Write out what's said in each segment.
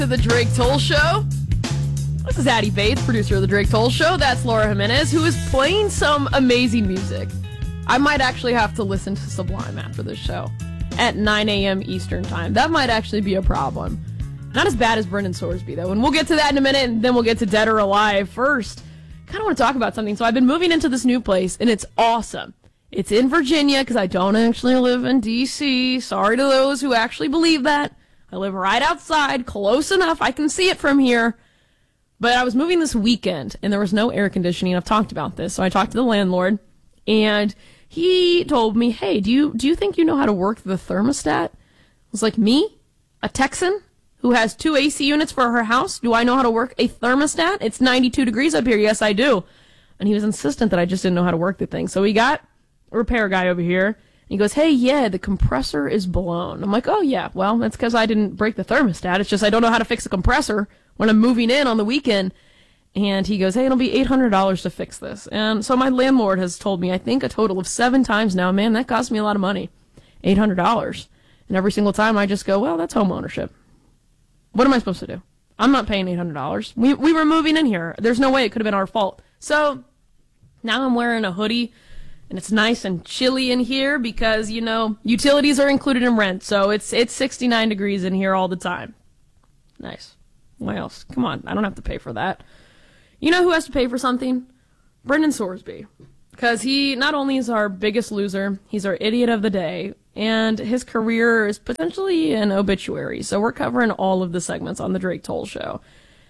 To the Drake Toll Show. This is Addie Bates, producer of the Drake Toll Show. That's Laura Jimenez, who is playing some amazing music. I might actually have to listen to Sublime after this show at 9 a.m. Eastern Time. That might actually be a problem. Not as bad as Brendan Sorsby, though, and we'll get to that in a minute, and then we'll get to Dead or Alive. First, I kind of want to talk about something. So I've been moving into this new place, and it's awesome. It's in Virginia, because I don't actually live in D.C. Sorry to those who actually believe that. I live right outside, close enough, I can see it from here. But I was moving this weekend, and there was no air conditioning. I've talked about this, so I talked to the landlord, and he told me, hey, do you think you know how to work the thermostat? I was like, me? A Texan who has 2 AC units for her house? Do I know how to work a thermostat? It's 92 degrees up here. Yes, I do. And he was insistent that I just didn't know how to work the thing. So we got a repair guy over here, and he goes, hey, yeah, the compressor is blown. I'm like, oh, yeah, well, that's because I didn't break the thermostat. It's just I don't know how to fix a compressor when I'm moving in on the weekend. And he goes, hey, it'll be $800 to fix this. And so my landlord has told me, I think a total of 7 times now, man, that cost me a lot of money, $800. And every single time I just go, well, that's home ownership. What am I supposed to do? I'm not paying $800. We were moving in here. There's no way it could have been our fault. So now I'm wearing a hoodie, and it's nice and chilly in here because, you know, utilities are included in rent. So it's 69 degrees in here all the time. Nice. What else? Come on. I don't have to pay for that. You know who has to pay for something? Brendan Sorsby. Because he not only is our biggest loser, he's our idiot of the day, and his career is potentially an obituary. So we're covering all of the segments on the Drake Toll Show.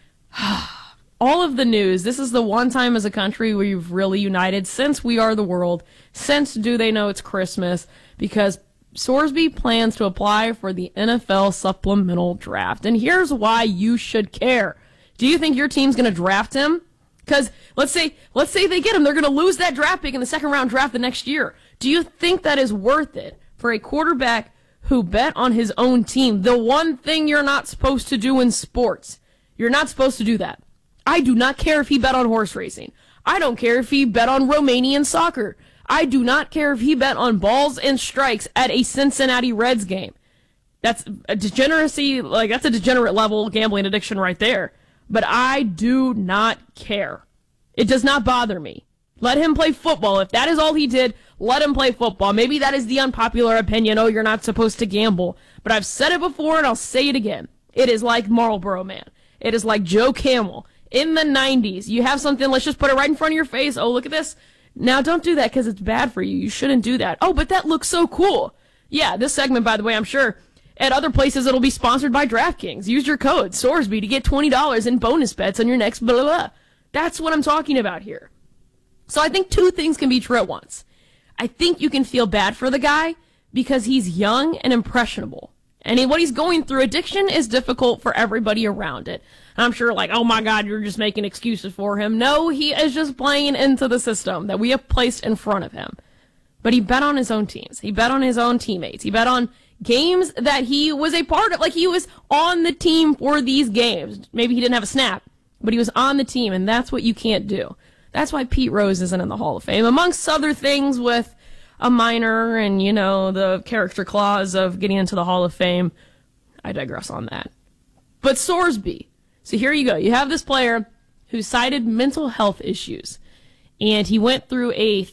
All of the news. This is the one time as a country we've really united since We Are the World, since Do They Know It's Christmas, because Sorsby plans to apply for the NFL supplemental draft. And here's why you should care. Do you think your team's going to draft him? Because let's say they get him, they're going to lose that draft pick in the second round draft the next year. Do you think that is worth it for a quarterback who bet on his own team? The one thing you're not supposed to do in sports. You're not supposed to do that. I do not care if he bet on horse racing. I don't care if he bet on Romanian soccer. I do not care if he bet on balls and strikes at a Cincinnati Reds game. That's a degeneracy, that's a degenerate level gambling addiction right there. But I do not care. It does not bother me. Let him play football. If that is all he did, let him play football. Maybe that is the unpopular opinion. Oh, you're not supposed to gamble. But I've said it before and I'll say it again. It is like Marlboro Man. It is like Joe Camel. In the 90s, you have something, let's just put it right in front of your face. Oh, look at this. Now, don't do that because it's bad for you. You shouldn't do that. Oh, but that looks so cool. Yeah, this segment, by the way, I'm sure at other places it'll be sponsored by DraftKings. Use your code, Sorsby, to get $20 in bonus bets on your next blah, blah, blah. That's what I'm talking about here. So I think 2 things can be true at once. I think you can feel bad for the guy because he's young and impressionable. And what he's going through, addiction is difficult for everybody around it. And I'm sure oh my God, you're just making excuses for him. No, he is just playing into the system that we have placed in front of him. But he bet on his own teams. He bet on his own teammates. He bet on games that he was a part of. He was on the team for these games. Maybe he didn't have a snap, but he was on the team, and that's what you can't do. That's why Pete Rose isn't in the Hall of Fame, amongst other things with a minor and, the character clause of getting into the Hall of Fame. I digress on that. But Sorsby. So here you go. You have this player who cited mental health issues, and he went through a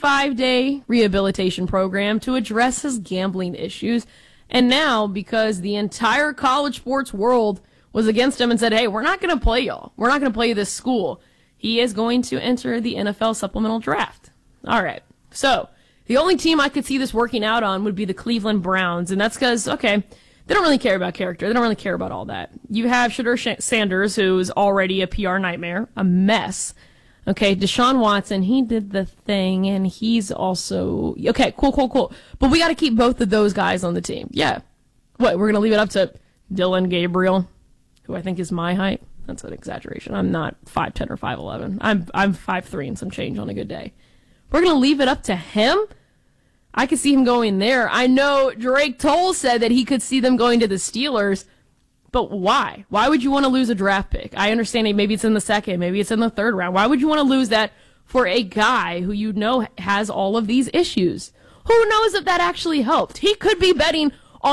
35-day rehabilitation program to address his gambling issues. And now, because the entire college sports world was against him and said, hey, we're not going to play y'all. We're not going to play this school. He is going to enter the NFL supplemental draft. All right. So the only team I could see this working out on would be the Cleveland Browns, and that's because, they don't really care about character. They don't really care about all that. You have Shedeur Sanders, who's already a PR nightmare, a mess. Okay, Deshaun Watson, he did the thing, and he's also... Okay, cool. But we got to keep both of those guys on the team. Yeah. What, we're going to leave it up to Dylan Gabriel, who I think is my height? That's an exaggeration. I'm not 5'10 or 5'11. I'm 5'3 and some change on a good day. We're going to leave it up to him? I could see him going there. I know Drake Toll said that he could see them going to the Steelers, but why? Why would you want to lose a draft pick? I understand maybe it's in the second, maybe it's in the third round. Why would you want to lose that for a guy who has all of these issues? Who knows if that actually helped? He could be betting on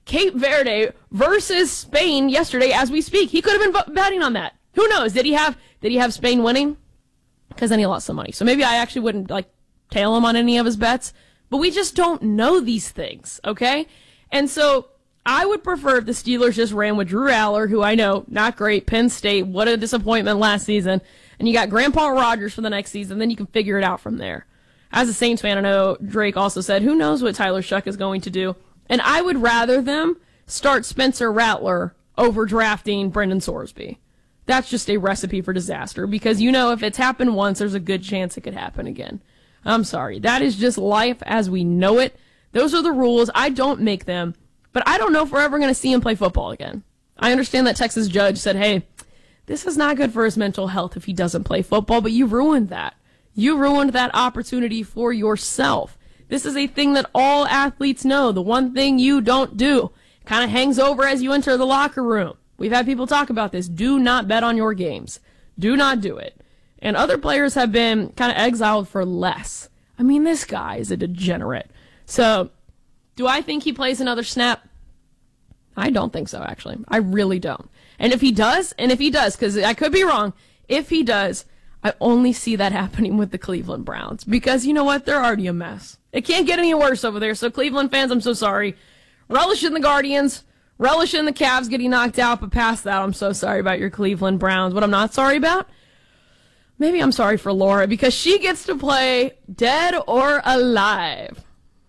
Cape Verde versus Spain yesterday as we speak. He could have been betting on that. Who knows? Did he have Spain winning? Because then he lost some money. So maybe I actually wouldn't tail him on any of his bets. But we just don't know these things, okay? And so I would prefer if the Steelers just ran with Drew Aller, who I know, not great, Penn State, what a disappointment last season. And you got Grandpa Rogers for the next season, then you can figure it out from there. As a Saints fan, I know Drake also said, who knows what Tyler Shuck is going to do. And I would rather them start Spencer Rattler over drafting Brendan Sorsby. That's just a recipe for disaster because, if it's happened once, there's a good chance it could happen again. I'm sorry. That is just life as we know it. Those are the rules. I don't make them. But I don't know if we're ever going to see him play football again. I understand that Texas judge said, hey, this is not good for his mental health if he doesn't play football, but you ruined that. You ruined that opportunity for yourself. This is a thing that all athletes know. The one thing you don't do kind of hangs over as you enter the locker room. We've had people talk about this. Do not bet on your games. Do not do it. And other players have been kind of exiled for less. I mean, this guy is a degenerate. So, do I think he plays another snap? I don't think so, actually. I really don't. And if he does, because I could be wrong, if he does, I only see that happening with the Cleveland Browns. Because you know what? They're already a mess. It can't get any worse over there. So, Cleveland fans, I'm so sorry. Relish in the Guardians. Relish in the Cavs getting knocked out. But past that, I'm so sorry about your Cleveland Browns. What I'm not sorry about? Maybe I'm sorry for Laura because she gets to play Dead or Alive.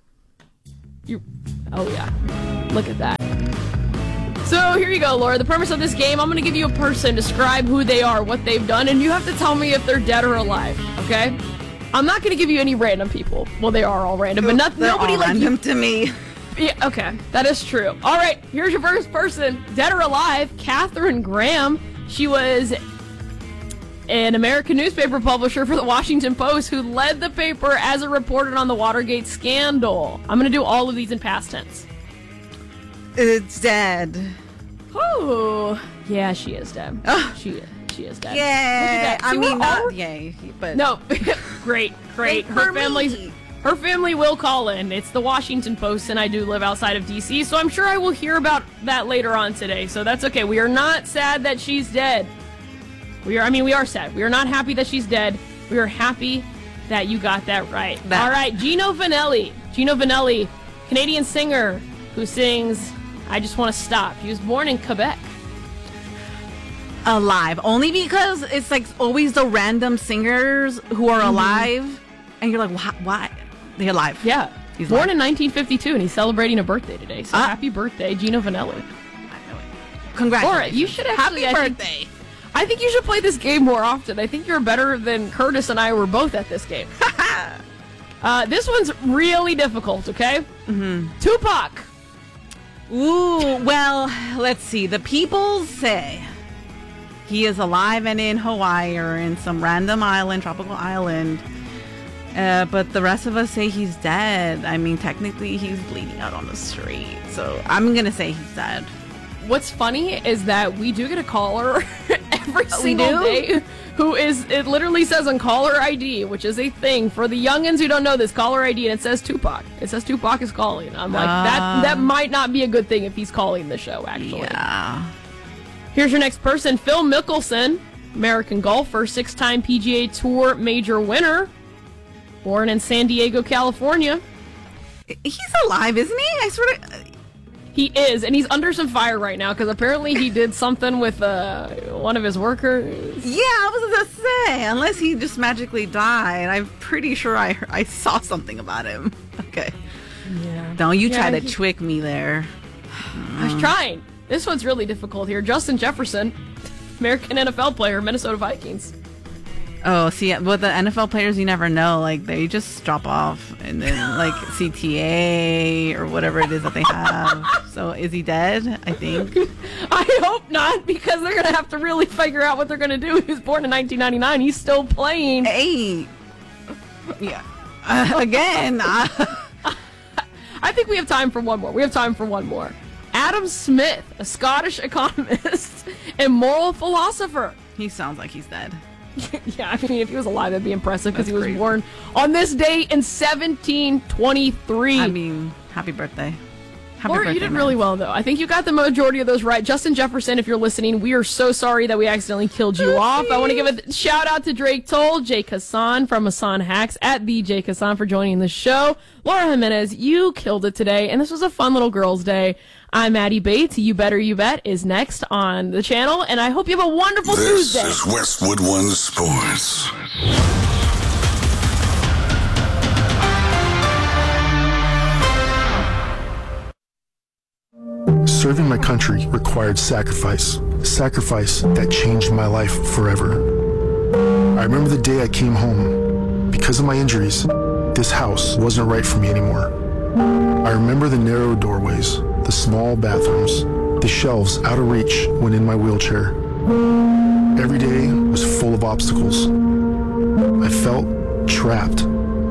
Oh, yeah. Look at that. So here you go, Laura. The premise of this game, I'm going to give you a person, describe who they are, what they've done, and you have to tell me if they're dead or alive, okay? I'm not going to give you any random people. Well, they are all random, but nobody like random to me. Yeah, okay. That is true. All right, here's your first person, dead or alive, Katharine Graham. She was an American newspaper publisher for the Washington Post who led the paper as it reported on the Watergate scandal. I'm going to do all of these in past tense. It's dead. Oh, yeah, she is dead. Oh. She is dead. Yeah, I mean, not yay, but no, great. Her family will call in. It's the Washington Post, and I do live outside of D.C., so I'm sure I will hear about that later on today. So that's okay. We are not sad that she's dead. We are sad. We are not happy that she's dead. We are happy that you got that right. All right, Gino Vanelli. Gino Vanelli, Canadian singer who sings I Just Want to Stop. He was born in Quebec. Alive. Only because it's always the random singers who are alive, and you're like, why? They're alive. Yeah. He's born alive. in 1952, and he's celebrating a birthday today. So happy birthday, Gino Vanelli. I know it. Congratulations. Laura, you should actually... Happy birthday. I think you should play this game more often. I think you're better than Curtis and I were both at this game. This one's really difficult, okay? Tupac. Ooh, well, let's see. The people say he is alive and in Hawaii or in some random island, tropical island. But the rest of us say he's dead. I mean, technically, he's bleeding out on the street. So I'm going to say he's dead. What's funny is that we do get a caller every single day who is, it literally says on caller ID, which is a thing for the youngins who don't know this, caller ID, and it says Tupac. It says Tupac is calling. I'm like, that might not be a good thing if he's calling the show, actually. Yeah. Here's your next person, Phil Mickelson, American golfer, 6-time PGA Tour major winner, born in San Diego, California. He's alive, isn't he? I sort of... He is, and he's under some fire right now because apparently he did something with one of his workers. Yeah, I was going to say, unless he just magically died. I'm pretty sure I saw something about him. Okay. Yeah. Don't you try to trick me there. I was trying. This one's really difficult here. Justin Jefferson, American NFL player, Minnesota Vikings. Oh, see, with the NFL players, you never know. Like, they just drop off, and then, like, CTA or whatever it is that they have. So, is he dead? I think. I hope not, because they're going to have to really figure out what they're going to do. He was born in 1999. He's still playing. Hey. Yeah. Again. I think we have time for one more. Adam Smith, a Scottish economist and moral philosopher. He sounds like he's dead. Yeah, I mean, if he was alive, that'd be impressive because he was born on this day in 1723. I mean, happy birthday. Laura, you did really well, though. I think you got the majority of those right. Justin Jefferson, if you're listening, we are so sorry that we accidentally killed you off. I want to give a shout out to Drake Toll, Jake Hassan from Hassan Hacks, at the Jake Hassan for joining the show. Laura Jimenez, you killed it today, and this was a fun little girls' day. I'm Maddie Bates. You Better You Bet is next on the channel, and I hope you have a wonderful Tuesday. This is Westwood One Sports. Serving my country required sacrifice that changed my life forever. I remember the day I came home. Because of my injuries, this house wasn't right for me anymore. I remember the narrow doorways, the small bathrooms, the shelves out of reach when in my wheelchair. Every day was full of obstacles. I felt trapped.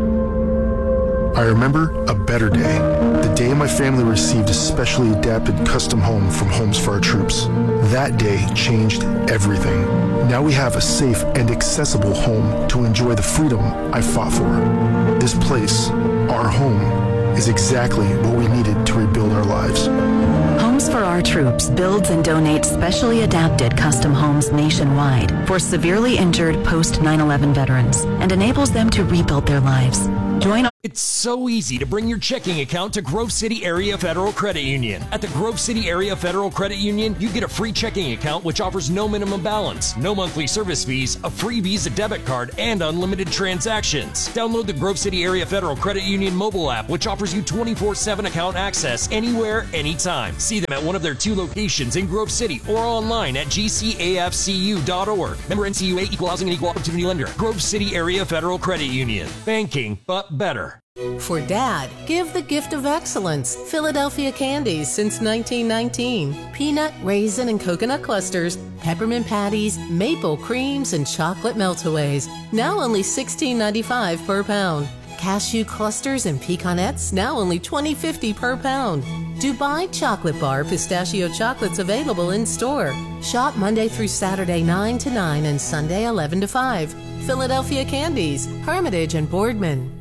I remember a better day, the day my family received a specially adapted custom home from Homes for Our Troops. That day changed everything. Now we have a safe and accessible home to enjoy the freedom I fought for. This place, our home, is exactly what we needed to rebuild our lives. Homes for Our Troops builds and donates specially adapted custom homes nationwide for severely injured post 9/11 veterans and enables them to rebuild their lives. Join. It's so easy to bring your checking account to Grove City Area Federal Credit Union. At the Grove City Area Federal Credit Union, you get a free checking account which offers no minimum balance, no monthly service fees, a free Visa debit card, and unlimited transactions. Download the Grove City Area Federal Credit Union mobile app, which offers you 24/7 account access anywhere, anytime. See them at one of their 2 locations in Grove City or online at gcafcu.org. Member NCUA, Equal Housing and Equal Opportunity Lender. Grove City Area Federal Credit Union. Banking, but better. For Dad, give the gift of excellence. Philadelphia Candies since 1919. Peanut, raisin, and coconut clusters, peppermint patties, maple creams, and chocolate meltaways. Now only $16.95 per pound. Cashew clusters and pecanettes, now only $20.50 per pound. Dubai Chocolate Bar pistachio chocolates available in store. Shop Monday through Saturday 9 to 9 and Sunday 11 to 5. Philadelphia Candies, Hermitage and Boardman.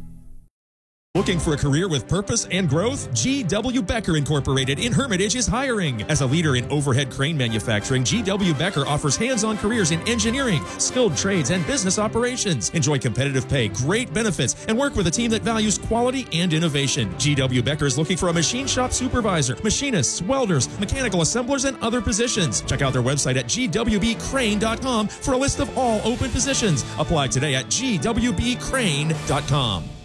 Looking for a career with purpose and growth? G.W. Becker Incorporated in Hermitage is hiring. As a leader in overhead crane manufacturing, G.W. Becker offers hands-on careers in engineering, skilled trades, and business operations. Enjoy competitive pay, great benefits, and work with a team that values quality and innovation. G.W. Becker is looking for a machine shop supervisor, machinists, welders, mechanical assemblers, and other positions. Check out their website at gwbcrane.com for a list of all open positions. Apply today at gwbcrane.com.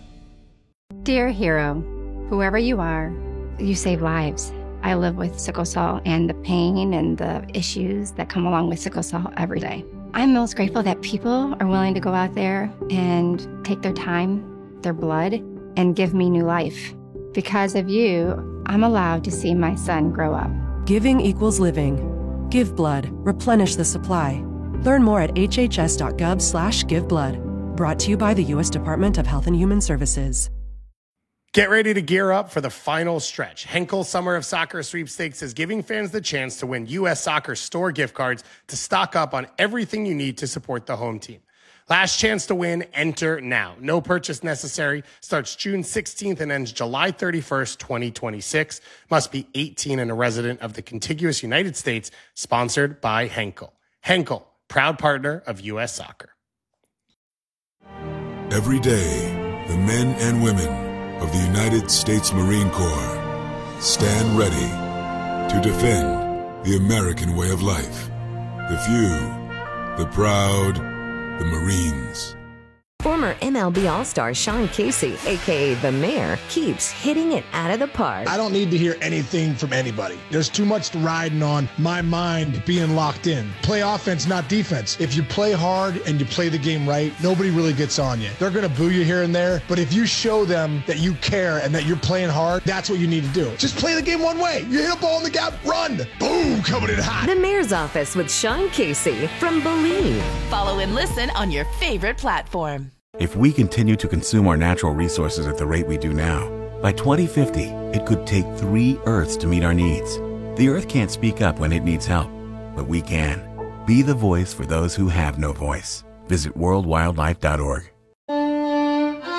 Dear hero, whoever you are, you save lives. I live with sickle cell and the pain and the issues that come along with sickle cell every day. I'm most grateful that people are willing to go out there and take their time, their blood, and give me new life. Because of you, I'm allowed to see my son grow up. Giving equals living. Give blood. Replenish the supply. Learn more at hhs.gov/giveblood. Brought to you by the U.S. Department of Health and Human Services. Get ready to gear up for the final stretch. Henkel Summer of Soccer Sweepstakes is giving fans the chance to win U.S. Soccer store gift cards to stock up on everything you need to support the home team. Last chance to win, enter now. No purchase necessary. Starts June 16th and ends July 31st, 2026. Must be 18 and a resident of the contiguous United States. Sponsored by Henkel. Henkel, proud partner of U.S. Soccer. Every day, the men and women of the United States Marine Corps stand ready to defend the American way of life. The few, the proud, the Marines. Former MLB All-Star Sean Casey, a.k.a. The Mayor, keeps hitting it out of the park. I don't need to hear anything from anybody. There's too much riding on my mind being locked in. Play offense, not defense. If you play hard and you play the game right, nobody really gets on you. They're going to boo you here and there, but if you show them that you care and that you're playing hard, that's what you need to do. Just play the game one way. You hit a ball in the gap, run. Boom, coming in hot. The Mayor's Office with Sean Casey from Believe. Follow and listen on your favorite platform. If we continue to consume our natural resources at the rate we do now, by 2050, it could take 3 Earths to meet our needs. The Earth can't speak up when it needs help, but we can. Be the voice for those who have no voice. Visit worldwildlife.org.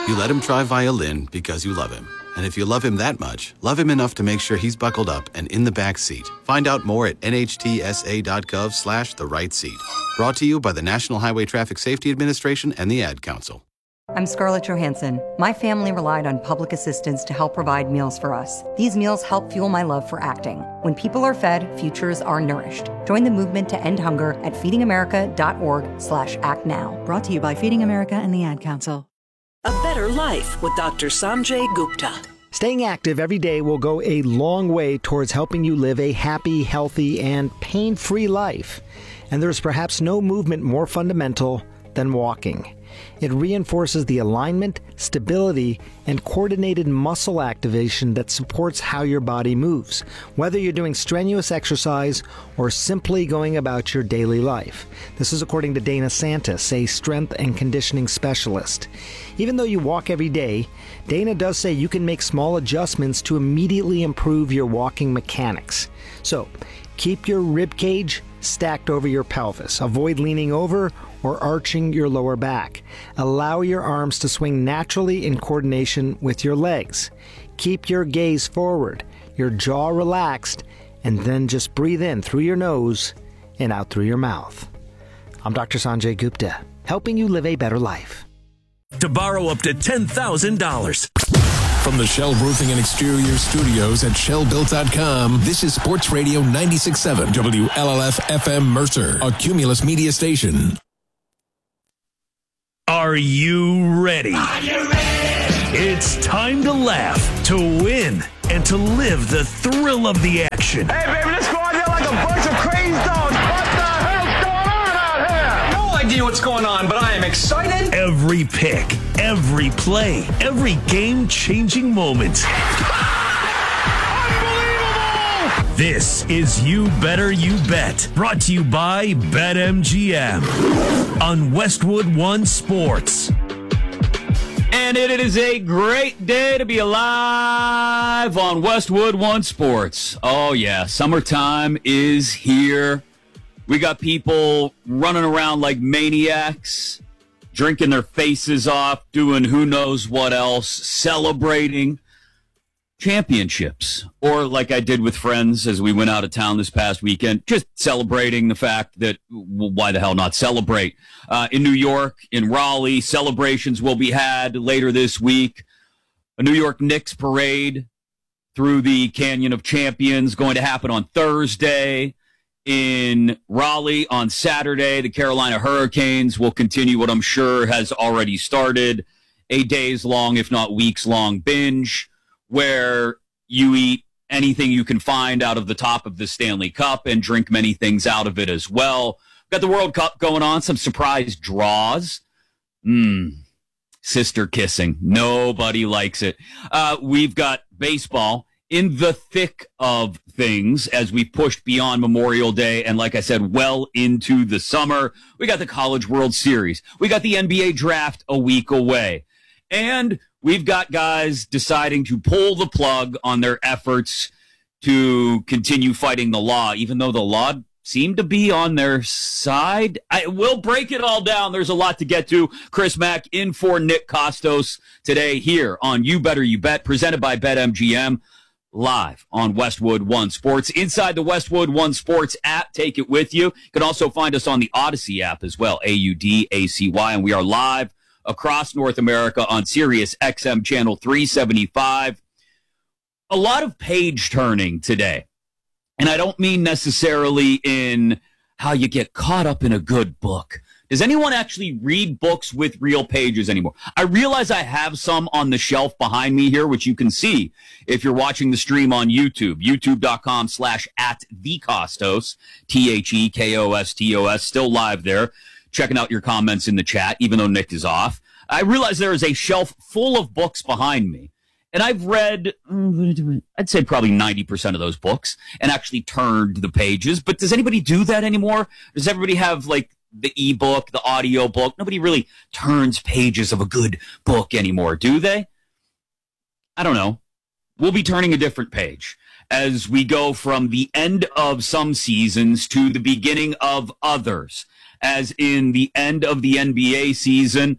You let him try violin because you love him. And if you love him that much, love him enough to make sure he's buckled up and in the back seat. Find out more at nhtsa.gov/the right seat. Brought to you by the National Highway Traffic Safety Administration and the Ad Council. I'm Scarlett Johansson. My family relied on public assistance to help provide meals for us. These meals help fuel my love for acting. When people are fed, futures are nourished. Join the movement to end hunger at feedingamerica.org/actnow. Brought to you by Feeding America and the Ad Council. A Better Life with Dr. Sanjay Gupta. Staying active every day will go a long way towards helping you live a happy, healthy, and pain-free life. And there's perhaps no movement more fundamental than walking. It reinforces the alignment, stability, and coordinated muscle activation that supports how your body moves, whether you're doing strenuous exercise or simply going about your daily life. This is according to Dana Santis, a strength and conditioning specialist. Even though you walk every day, Dana does say you can make small adjustments to immediately improve your walking mechanics. So, keep your rib cage stacked over your pelvis. Avoid leaning over or arching your lower back. Allow your arms to swing naturally in coordination with your legs. Keep your gaze forward, your jaw relaxed, and then just breathe in through your nose and out through your mouth. I'm Dr. Sanjay Gupta, helping you live a better life. To borrow up to $10,000. From the Shell Roofing and Exterior Studios at shellbuilt.com, this is Sports Radio 96.7 WLLF FM Mercer, a Cumulus media station. Are you ready? Are you ready? It's time to laugh, to win, and to live the thrill of the action. Hey, baby, let's go out there like a bunch of crazy dogs. What the hell's going on out here? No idea what's going on, but I am excited. Every pick, every play, every game-changing moment. This is You Better You Bet, brought to you by BetMGM on Westwood One Sports. And it is a great day to be alive on Westwood One Sports. Oh, yeah, summertime is here. We got people running around like maniacs, drinking their faces off, doing who knows what else, celebrating championships, or like I did with friends as we went out of town this past weekend, just celebrating the fact that, well, why the hell not celebrate? In New York, in Raleigh, celebrations will be had later this week. A New York Knicks parade through the Canyon of Champions going to happen on Thursday. In Raleigh on Saturday, the Carolina Hurricanes will continue what I'm sure has already started, a days-long, if not weeks-long binge, where you eat anything you can find out of the top of the Stanley Cup and drink many things out of it as well. Got the World Cup going on, some surprise draws. Sister kissing. Nobody likes it. We've got baseball in the thick of things as we pushed beyond Memorial Day and, like I said, well into the summer. We got the College World Series. We got the NBA draft a week away. And we've got guys deciding to pull the plug on their efforts to continue fighting the law, even though the law seemed to be on their side. We'll break it all down. There's a lot to get to. Chris Mack in for Nick Costos today here on You Better You Bet, presented by BetMGM, live on Westwood One Sports. Inside the Westwood One Sports app, take it with you. You can also find us on the Odyssey app as well, AUDACY, and we are live across North America on Sirius XM channel 375. A lot of page turning today. And I don't mean necessarily in how you get caught up in a good book. Does anyone actually read books with real pages anymore? I realize I have some on the shelf behind me here, which you can see if you're watching the stream on YouTube, youtube.com/@thecostos, THEKOSTOS, still live there. Checking out your comments in the chat, even though Nick is off. I realize there is a shelf full of books behind me, and I've read, I'd say probably 90% of those books, and actually turned the pages. But does anybody do that anymore? Does everybody have, like, the ebook, the audio book? Nobody really turns pages of a good book anymore, do they? I don't know. We'll be turning a different page as we go from the end of some seasons to the beginning of others. As in the end of the NBA season,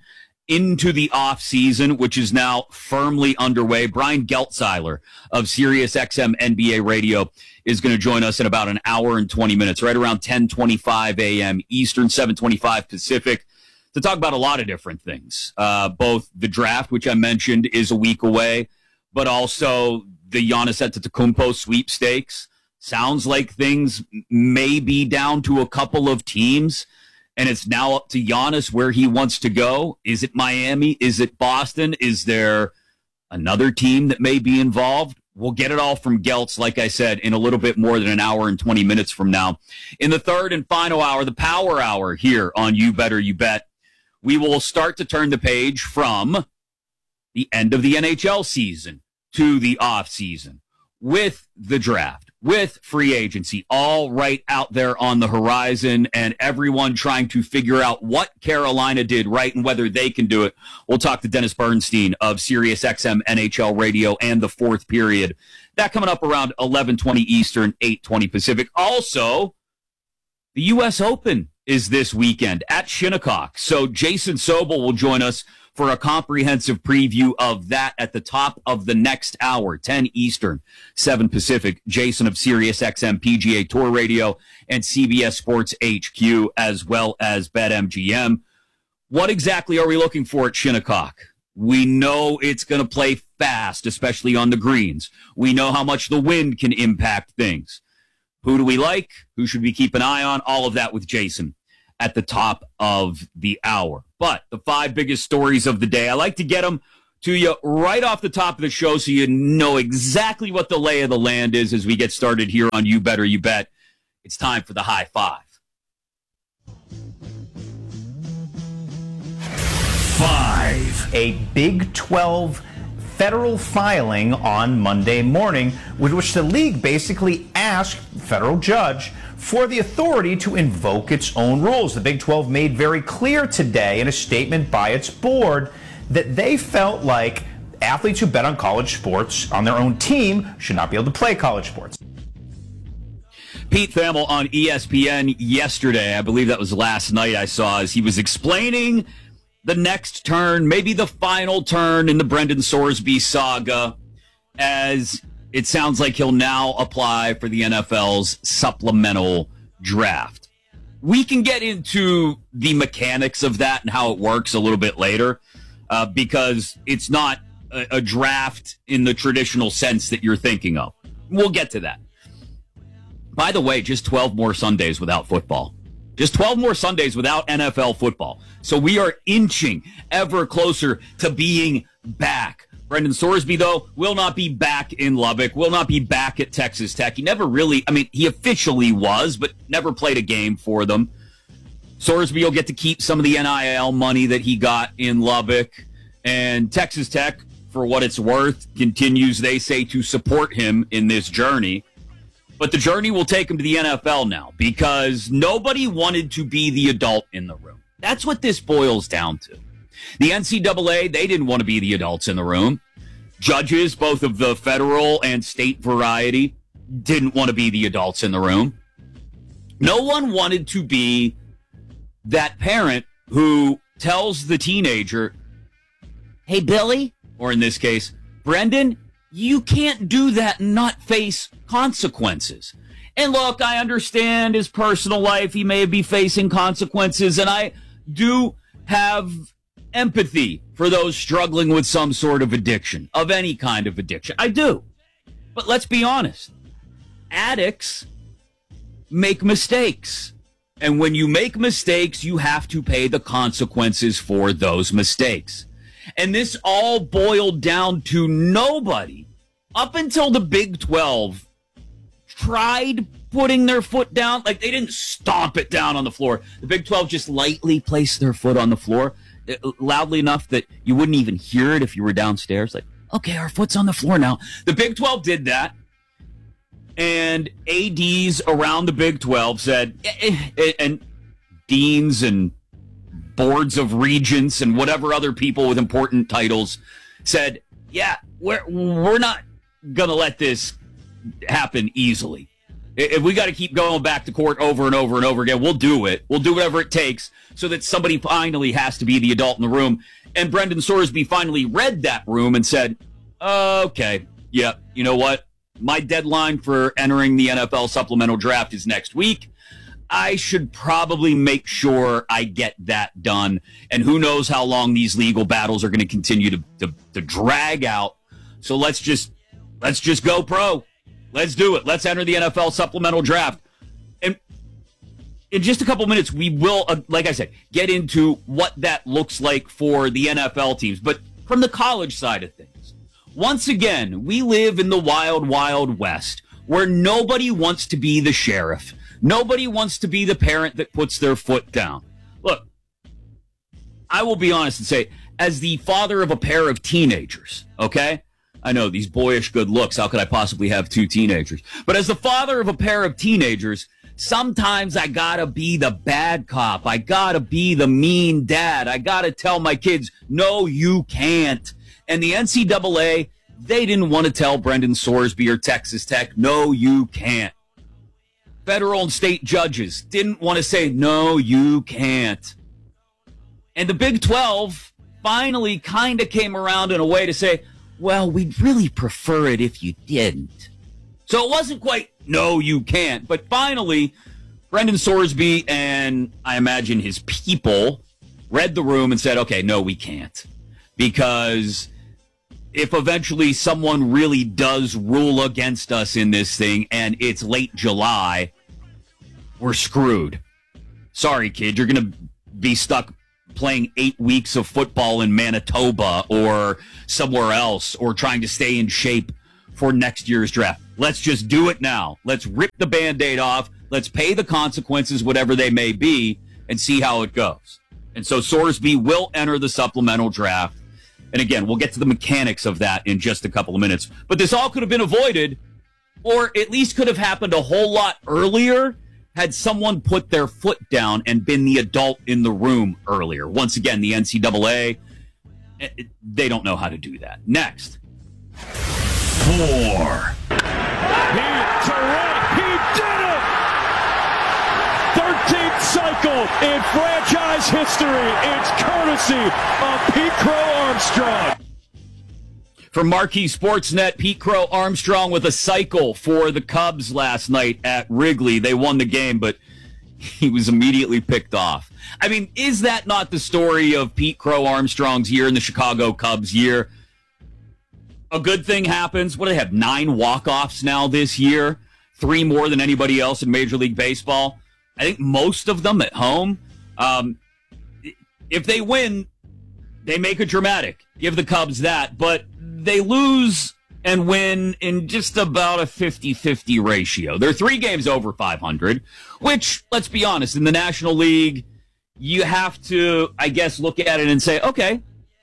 into the off season, which is now firmly underway. Brian Geltzeiler of SiriusXM NBA Radio is going to join us in about an hour and 20 minutes, right around 10:25 a.m. Eastern, 7:25 Pacific, to talk about a lot of different things. Both the draft, which I mentioned is a week away, but also the Giannis Antetokounmpo sweepstakes. Sounds like things may be down to a couple of teams, and it's now up to Giannis where he wants to go. Is it Miami? Is it Boston? Is there another team that may be involved? We'll get it all from Geltz, like I said, in a little bit more than an hour and 20 minutes from now. In the third and final hour, the Power Hour here on You Better You Bet, we will start to turn the page from the end of the NHL season to the off season with the draft, with free agency, all right out there on the horizon, and everyone trying to figure out what Carolina did right and whether they can do it. We'll talk to Dennis Bernstein of SiriusXM NHL Radio and the Fourth Period. That coming up around 11:20 Eastern, 8:20 Pacific. Also, the U.S. Open is this weekend at Shinnecock. So Jason Sobel will join us for a comprehensive preview of that at the top of the next hour, 10 Eastern, 7 Pacific. Jason of SiriusXM PGA Tour Radio and CBS Sports HQ, as well as BetMGM. What exactly are we looking for at Shinnecock? We know it's going to play fast, especially on the greens. We know how much the wind can impact things. Who do we like? Who should we keep an eye on? All of that with Jason at the top of the hour. But the 5 biggest stories of the day, I like to get them to you right off the top of the show so you know exactly what the lay of the land is as we get started here on You Better You Bet. It's time for the High Five. 5. A Big 12 federal filing on Monday morning, with which the league basically asked the federal judge for the authority to invoke its own rules. The Big 12 made very clear today in a statement by its board that they felt like athletes who bet on college sports on their own team should not be able to play college sports. Pete Thamel on ESPN yesterday, I believe that was last night I saw, as he was explaining the next turn, maybe the final turn in the Brendan Sorsby saga, as it sounds like he'll now apply for the NFL's supplemental draft. We can get into the mechanics of that and how it works a little bit later, because it's not a draft in the traditional sense that you're thinking of. We'll get to that. By the way, just 12 more Sundays without football. Just 12 more Sundays without NFL football. So we are inching ever closer to being back. Brendan Sorsby, though, will not be back in Lubbock, will not be back at Texas Tech. He never really, he officially was, but never played a game for them. Sorsby will get to keep some of the NIL money that he got in Lubbock. And Texas Tech, for what it's worth, continues, they say, to support him in this journey. But the journey will take him to the NFL now, because nobody wanted to be the adult in the room. That's what this boils down to. The NCAA, they didn't want to be the adults in the room. Judges, both of the federal and state variety, didn't want to be the adults in the room. No one wanted to be that parent who tells the teenager, hey, Billy, or in this case, Brendan, you can't do that and not face consequences. And look, I understand his personal life. He may be facing consequences, and I do have empathy for those struggling with some sort of addiction, of any kind of addiction. I do. But let's be honest. Addicts make mistakes. And when you make mistakes, you have to pay the consequences for those mistakes. And this all boiled down to nobody, up until the Big 12, tried putting their foot down. Like, they didn't stomp it down on the floor. The Big 12 just lightly placed their foot on the floor, loudly enough that you wouldn't even hear it if you were downstairs. Like, okay, our foot's on the floor now. The Big 12 did that. And ADs around the Big 12 said, and deans and boards of regents and whatever other people with important titles said, yeah, we're not going to let this happen easily. If we got to keep going back to court over and over and over again, we'll do it. We'll do whatever it takes so that somebody finally has to be the adult in the room. And Brendan Sorsby finally read that room and said, okay, yeah, you know what? My deadline for entering the NFL supplemental draft is next week. I should probably make sure I get that done. And who knows how long these legal battles are going to continue to drag out. So let's just go pro. Let's do it. Let's enter the NFL supplemental draft. And in just a couple minutes, we will, like I said, get into what that looks like for the NFL teams. But from the college side of things, once again, we live in the wild, wild west where nobody wants to be the sheriff. Nobody wants to be the parent that puts their foot down. Look, I will be honest and say, as the father of a pair of teenagers, okay? I know, these boyish good looks, how could I possibly have two teenagers? But as the father of a pair of teenagers, sometimes I gotta be the bad cop. I gotta be the mean dad. I gotta tell my kids, no, you can't. And the NCAA, they didn't want to tell Brendan Sorsby or Texas Tech, no, you can't. Federal and state judges didn't want to say, no, you can't. And the Big 12 finally kind of came around in a way to say, well, we'd really prefer it if you didn't. So it wasn't quite, no, you can't. But finally, Brendan Sorsby and I imagine his people read the room and said, okay, no, we can't. Because if eventually someone really does rule against us in this thing and it's late July, we're screwed. Sorry, kid, you're going to be stuck playing 8 weeks of football in Manitoba or somewhere else or trying to stay in shape for next year's draft. Let's just do it now. Let's rip the Band-Aid off. Let's pay the consequences, whatever they may be, and see how it goes. And so Sorsby will enter the supplemental draft. And again, we'll get to the mechanics of that in just a couple of minutes. But this all could have been avoided, or at least could have happened a whole lot earlier had someone put their foot down and been the adult in the room earlier. Once again, the NCAA, they don't know how to do that. Next. 4. He did it! 13th cycle in franchise history. It's courtesy of Pete Crow Armstrong. From Marquee Sportsnet, Pete Crow Armstrong with a cycle for the Cubs last night at Wrigley. They won the game, but he was immediately picked off. I mean, is that not the story of Pete Crow Armstrong's year and the Chicago Cubs year? A good thing happens. What do they have, 9 walk-offs now this year? 3 more than anybody else in Major League Baseball. I think most of them at home. If they win, they make it dramatic. Give the Cubs that. But they lose and win in just about a 50-50 ratio. They're 3 games over 500, which, let's be honest, in the National League, you have to, I guess, look at it and say, okay,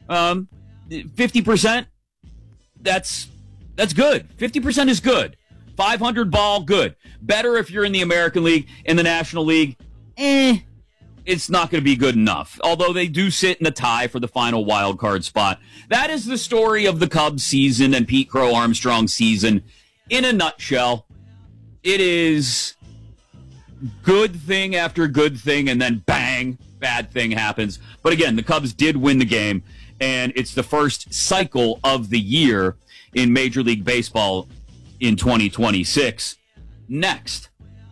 50%, that's good. 50% is good. 500 ball, good. Better if you're in the American League. In the National League, it's not going to be good enough. Although they do sit in a tie for the final wild card spot. That is the story of the Cubs season and Pete Crow Armstrong's season in a nutshell. It is good thing after good thing, and then bang, bad thing happens. But again, the Cubs did win the game, and it's the first cycle of the year in Major League Baseball in 2026. Next.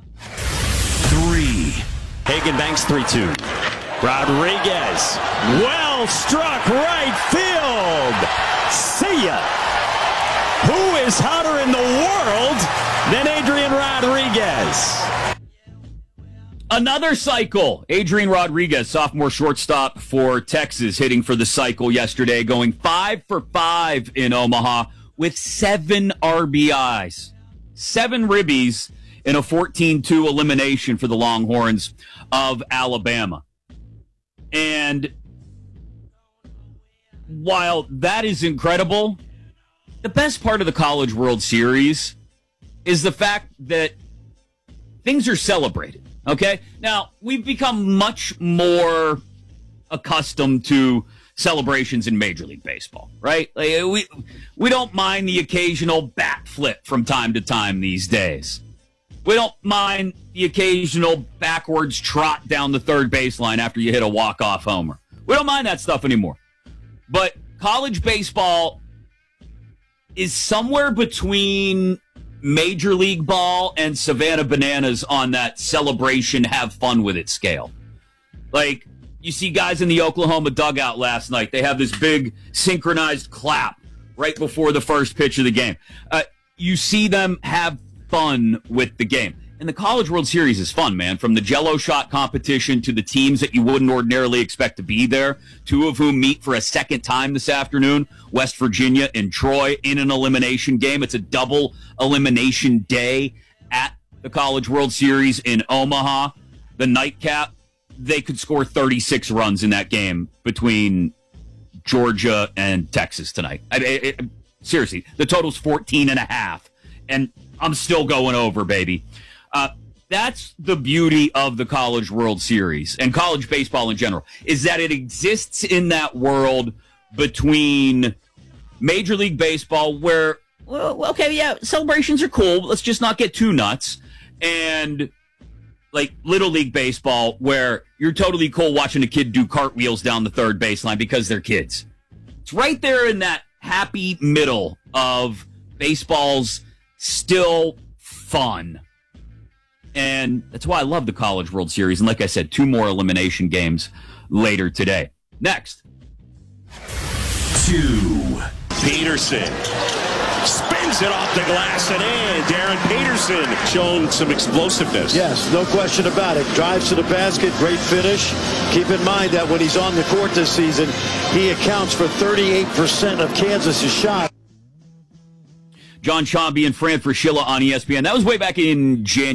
3. Hagen banks 3-2. Rodriguez. Well struck right field. See ya. Who is hotter in the world than Adrian Rodriguez? Another cycle. Adrian Rodriguez, sophomore shortstop for Texas, hitting for the cycle yesterday, going 5 for 5 in Omaha with 7 RBIs. 7 ribbies in a 14-2 elimination for the Longhorns of Alabama. And while that is incredible, the best part of the College World Series is the fact that things are celebrated, okay? Now, we've become much more accustomed to celebrations in Major League Baseball, right? Like, we don't mind the occasional bat flip from time to time these days. We don't mind the occasional backwards trot down the third baseline after you hit a walk-off homer. We don't mind that stuff anymore. But college baseball is somewhere between Major League Ball and Savannah Bananas on that celebration, have fun with it scale. Like, you see guys in the Oklahoma dugout last night. They have this big synchronized clap right before the first pitch of the game. You see them have fun with the game. And the College World Series is fun, man. From the Jell-O shot competition to the teams that you wouldn't ordinarily expect to be there, two of whom meet for a second time this afternoon, West Virginia and Troy, in an elimination game. It's a double elimination day at the College World Series in Omaha. The nightcap, they could score 36 runs in that game between Georgia and Texas tonight. Seriously, the total's 14.5, and I'm still going over, baby. That's the beauty of the College World Series and college baseball in general, is that it exists in that world between Major League Baseball, where, well, okay, yeah, celebrations are cool, let's just not get too nuts, and like Little League Baseball, where you're totally cool watching a kid do cartwheels down the third baseline because they're kids. It's right there in that happy middle of baseball's still fun. And that's why I love the College World Series. And like I said, 2 more elimination games later today. Next. 2. Peterson spins it off the glass and in. Darren Peterson showing some explosiveness. Yes, no question about it. Drives to the basket, great finish. Keep in mind that when he's on the court this season, he accounts for 38% of Kansas' shots. John Chomby and Fran Fraschilla on ESPN. That was way back in January.